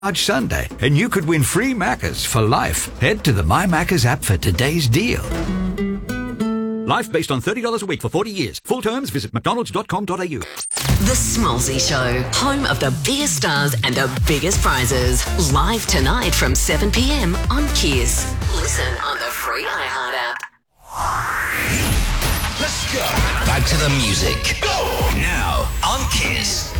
Sunday, and you could win free Maccas for life. Head to the My Maccas app for today's deal. Life based on $30 a week for 40 years. Full terms, visit mcdonalds.com.au. The Smallsy Show, home of the biggest stars and the biggest prizes. Live tonight from 7 p.m. on Kiss. Listen on the free iHeart app. Let's go. Back to the music. Go. Now on Kiss.